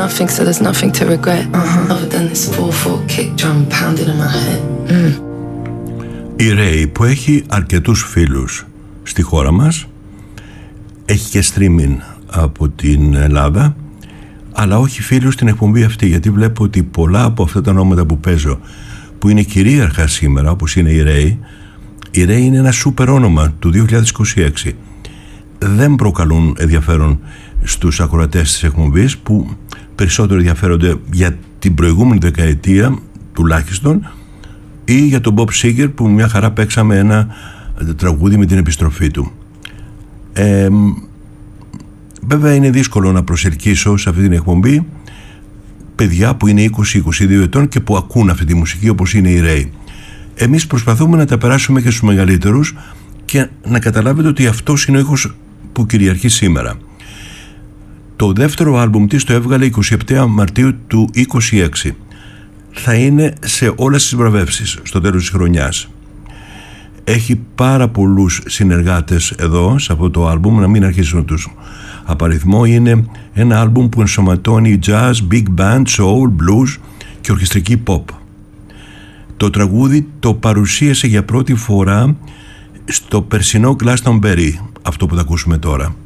nothing, so there's nothing to regret. Other than this 4/4 kick drum pounding in my head. Η Ray, που έχει αρκετούς φίλους στη χώρα μας, έχει και streaming από την Ελλάδα, αλλά όχι φίλους στην εκπομπή αυτή, γιατί βλέπω ότι πολλά από αυτά τα ονόματα που παίζω, που είναι κυρίαρχα σήμερα, όπως είναι η Ray είναι ένα σούπερ όνομα του 2026, δεν προκαλούν ενδιαφέρον στους ακροατές της εκπομπής, που περισσότερο ενδιαφέρονται για την προηγούμενη δεκαετία τουλάχιστον, ή για τον Bob Seger, που μια χαρά παίξαμε ένα τραγούδι με την επιστροφή του. Βέβαια είναι δύσκολο να προσελκύσω σε αυτή την εκπομπή παιδιά που είναι 20-22 ετών και που ακούν αυτή τη μουσική, όπως είναι η Ray. Εμείς προσπαθούμε να τα περάσουμε και στους μεγαλύτερους και να καταλάβετε ότι αυτός είναι ο ήχος που κυριαρχεί σήμερα. Το δεύτερο άλμπουμ της το έβγαλε 27 Μαρτίου του 26. Θα είναι σε όλες τις βραβεύσεις στο τέλος της χρονιάς. Έχει πάρα πολλούς συνεργάτες εδώ σε αυτό το άλμπουμ, να μην αρχίσω να τους απαριθμώ. Είναι ένα άλμπουμ που ενσωματώνει jazz, big band, soul, blues και ορχιστρική pop. Το τραγούδι το παρουσίασε για πρώτη φορά στο περσινό Glastonbury, αυτό που θα ακούσουμε τώρα.